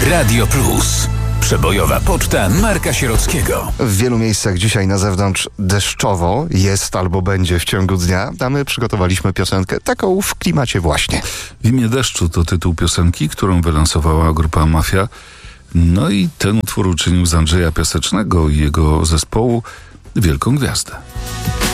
Radio Plus. Przebojowa poczta Marka Sierockiego. W wielu miejscach dzisiaj na zewnątrz deszczowo jest albo będzie w ciągu dnia, a my przygotowaliśmy piosenkę taką w klimacie właśnie. W imię deszczu to tytuł piosenki, którą wylansowała grupa Mafia. No i ten utwór uczynił z Andrzeja Piasecznego i jego zespołu wielką gwiazdę.